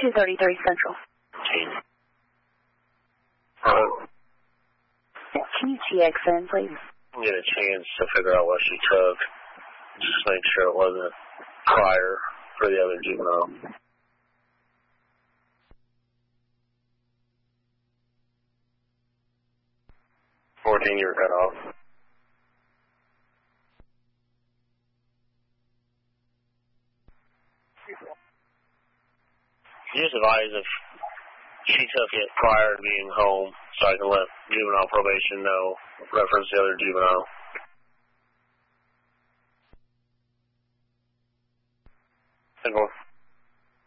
233 Central. Can you TX in, please? Get a chance to figure out what she took. Just make sure it wasn't prior for the other juvenile. 14, you were cut off. Just advise if she took it prior to being home, so I can let juvenile probation know, reference the other juvenile. Simple.